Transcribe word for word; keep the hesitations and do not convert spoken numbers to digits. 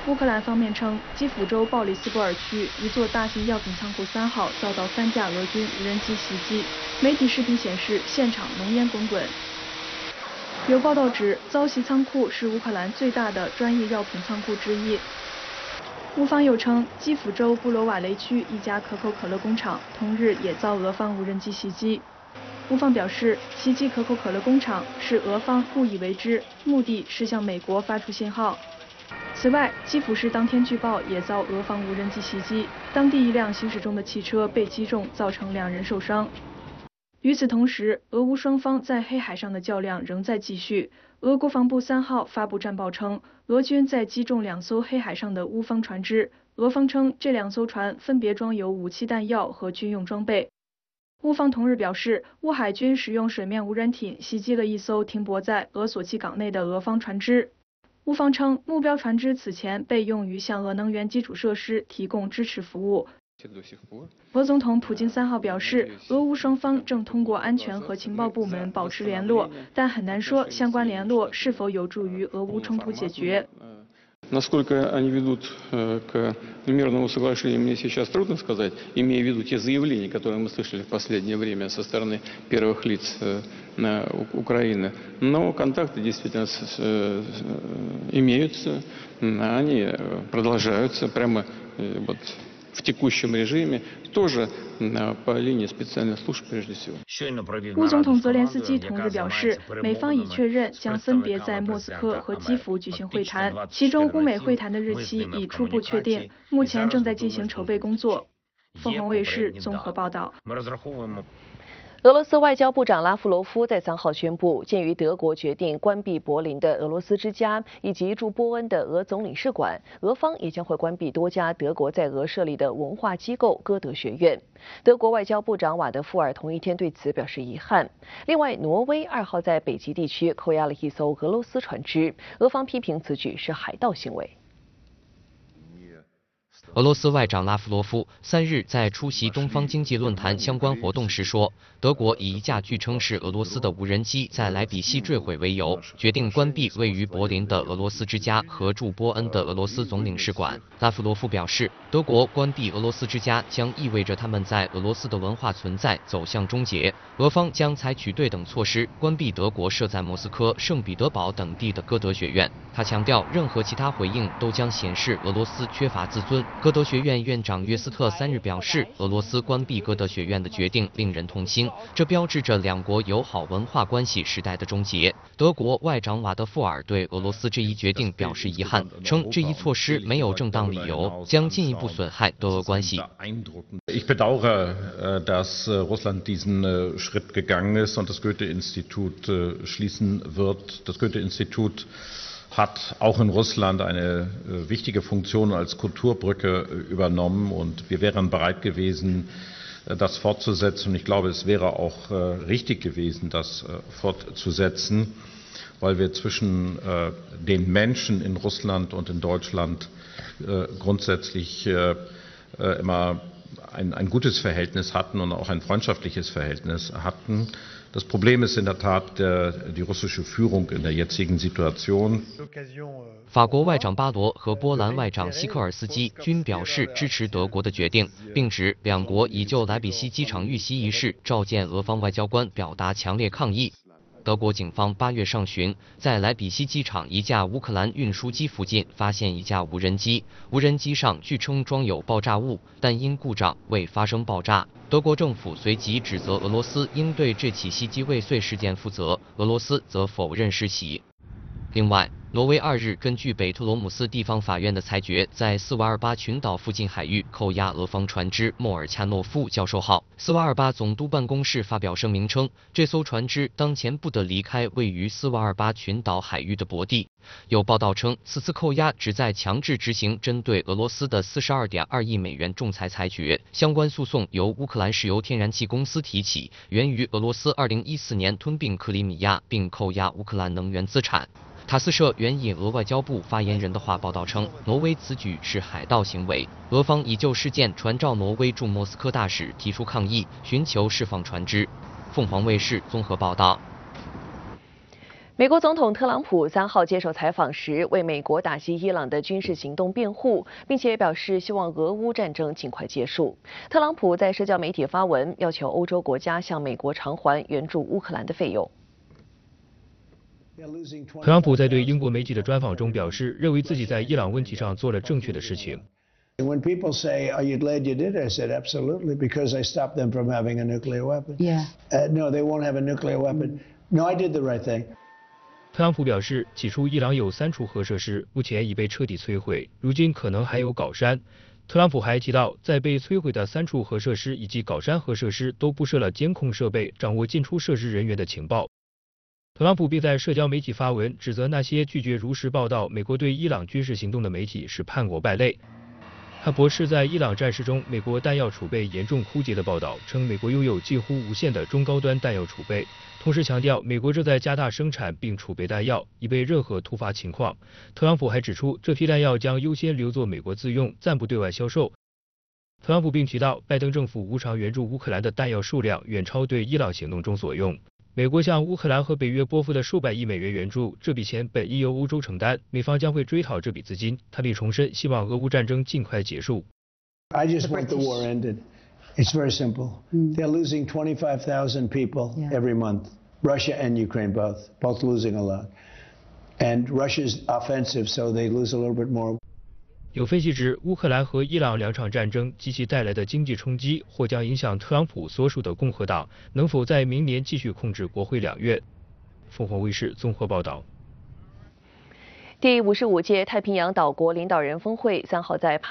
乌克兰方面称，基辅州鲍里斯波尔区一座大型药品仓库三号遭到三架俄军无人机袭击，媒体视频显示现场浓烟滚滚。有报道指，遭袭仓库是乌克兰最大的专业药品仓库之一。乌方又称，基辅州布罗瓦雷区一家可口可乐工厂同日也遭俄方无人机袭击。乌方表示，袭击可口可乐工厂是俄方故意为之，目的是向美国发出信号。此外，基辅市当天据报也遭俄方无人机袭击，当地一辆行驶中的汽车被击中，造成两人受伤。与此同时，俄乌双方在黑海上的较量仍在继续。俄国防部三号发布战报称，俄军在击中两艘黑海上的乌方船只，俄方称这两艘船分别装有武器弹药和军用装备。乌方同日表示，乌海军使用水面无人艇袭击了一艘停泊在俄索契港内的俄方船只。乌方称，目标船只此前被用于向俄能源基础设施提供支持服务。俄总统普京三号表示，俄乌双方正通过安全和情报部门保持联络，但很难说相关联络是否有助于俄乌冲突解决。 Насколько они ведут к мирному соглашению, мне сейчас трудно сказать, имея в виду те заявления, которые мы слышали в последнее время со стороны первых лиц Украины. Но контакты действительно имеются, они продолжаются прямо вот в текущем режиме, тоже по линии специальных служб прежде всего. 乌总统泽连斯基同日表示，美方已确认将分别在莫斯科和基辅举行会谈，其中乌美会谈的日期已初步确定，目前正在进行筹备工作。凤凰卫视综合报道。 俄罗斯外交部长拉夫罗夫在三号宣布，鉴于德国决定关闭柏林的俄罗斯之家以及驻波恩的俄总领事馆，俄方也将会关闭多家德国在俄设立的文化机构歌德学院。德国外交部长瓦德富尔同一天对此表示遗憾。另外，挪威二号在北极地区扣押了一艘俄罗斯船只，俄方批评此举是海盗行为。 俄罗斯外长拉夫罗夫三日在出席东方经济论坛相关活动时说，德国以一架据称是俄罗斯的无人机在莱比锡坠毁为由，决定关闭位于柏林的俄罗斯之家和驻波恩的俄罗斯总领事馆。拉夫罗夫表示，德国关闭俄罗斯之家将意味着他们在俄罗斯的文化存在走向终结，俄方将采取对等措施关闭德国设在莫斯科、圣彼得堡等地的歌德学院。他强调，任何其他回应都将显示俄罗斯缺乏自尊。歌德学院院长约斯特三日表示，俄罗斯关闭歌德学院的决定令人痛心，这标志着两国友好文化关系时代的终结。德国外长瓦德富尔对俄罗斯这一决定表示遗憾，称这一措施没有正当理由，将进一步损害德俄关系。 Ich bedauere, dass Russland diesen Schritt gegangen ist und das Goethe-Institut schließen wird. Das Goethe-Institut hat auch in Russland eine wichtige Funktion als Kulturbrücke übernommen und wir wären bereit gewesen, das fortzusetzen. Und ich glaube, es wäre auch richtig gewesen, das fortzusetzen, weil wir zwischen den Menschen in Russland und in Deutschland grundsätzlich immer ein, ein gutes Verhältnis hatten und auch ein freundschaftliches Verhältnis hatten. Das Problem ist in der Tat die russische Führung in der jetzigen Situation. 法国外长巴罗和波兰外长希科尔斯基均表示支持德国的决定，并指两国已就莱比锡机场遇袭一事召见俄方外交官，表达强烈抗议。德国警方八月上旬在莱比锡机场一架乌克兰运输机附近发现一架无人机，无人机上据称装有爆炸物，但因故障未发生爆炸。德国政府随即指责俄罗斯应对这起袭击未遂事件负责，俄罗斯则否认施袭。另外，挪威二日根据北特罗姆斯地方法院的裁决，在斯瓦尔巴群岛附近海域扣押俄方船只莫尔恰诺夫教授号。斯瓦尔巴总督办公室发表声明称，这艘船只当前不得离开位于斯瓦尔巴群岛海域的泊地。有报道称，此次扣押旨在强制执行针对俄罗斯的 四十二点二亿美元仲裁裁决。相关诉讼由乌克兰石油天然气公司提起，源于俄罗斯二零一四年吞并克里米亚并扣押乌克兰能源资产。塔斯社援引俄外交部发言人的话报道称，挪威此举是海盗行为，俄方已就事件传召挪威驻莫斯科大使提出抗议，寻求释放船只。凤凰卫视综合报道。 美国总统特朗普三号接受采访时，为美国打击伊朗的军事行动辩护，并且表示希望俄乌战争尽快结束。特朗普在社交媒体发文，要求欧洲国家向美国偿还援助乌克兰的费用。 特朗普在对英国媒体的专访中表示，认为自己在伊朗问题上做了正确的事情。 When people say, "Are you glad you did it?" I said, "Absolutely, because I stopped them from having a nuclear weapon." Yeah. Uh, no, they won't have a nuclear weapon. No, I did the right thing. 特朗普表示，起初伊朗有三处核设施，目前已被彻底摧毁，如今可能还有镐山。特朗普还提到，在被摧毁的三处核设施以及镐山核设施都布设了监控设备，掌握进出设施人员的情报。特朗普并在社交媒体发文，指责那些拒绝如实报道美国对伊朗军事行动的媒体是叛国败类。他驳斥在伊朗战事中美国弹药储备严重枯竭的报道，称美国拥有近乎无限的中高端弹药储备，同时强调美国正在加大生产并储备弹药，以备任何突发情况。特朗普还指出，这批弹药将优先留作美国自用，暂不对外销售。特朗普并提到，拜登政府无偿援助乌克兰的弹药数量远超对伊朗行动中所用。美国向乌克兰和北约拨付的数百亿美元援助，这笔钱本应由欧洲承担，美方将会追讨这笔资金。他并重申，希望俄乌战争尽快结束。 I just want the war ended. It's very simple. They're losing twenty-five thousand people every month. Russia and Ukraine both, both losing a lot. And Russia's offensive, so they lose a little bit more. 有分析指，乌克兰和伊朗两场战争及其带来的经济冲击，或将影响特朗普所属的共和党能否在明年继续控制国会两院。凤凰卫视综合报道。 第五十五届太平洋岛国领导人峰会三号在